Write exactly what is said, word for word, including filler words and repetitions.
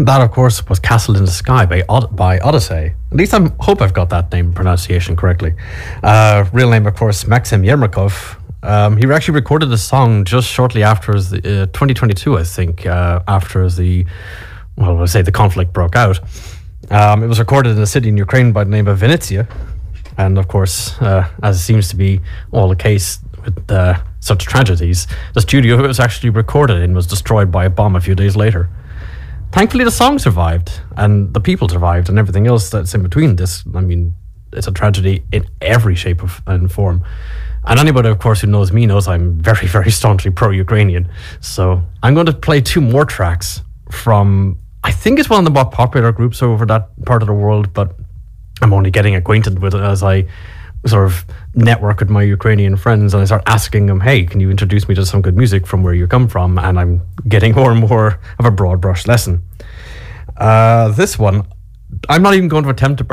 That, of course, was Castle in the Sky by, Od- by Odyssey. At least I hope I've got that name pronunciation correctly. Uh, real name, of course, Maxim Yermakov. Um, he actually recorded the song just shortly after the, uh, twenty twenty-two, I think, uh, after the, well, I say the conflict broke out. Um, it was recorded in a city in Ukraine by the name of Vinnytsia. And, of course, uh, as seems to be all the case with uh, such tragedies, the studio it was actually recorded in was destroyed by a bomb a few days later. Thankfully, the song survived, and the people survived, and everything else that's in between this. I mean, it's a tragedy in every shape of, and form. And anybody, of course, who knows me knows I'm very, very staunchly pro-Ukrainian. So I'm going to play two more tracks from, I think it's one of the more popular groups over that part of the world, but I'm only getting acquainted with it as I sort of network with my Ukrainian friends, and I start asking them, hey, can you introduce me to some good music from where you come from? And I'm getting more and more of a broad brush lesson. Uh, this one, I'm not even going to attempt to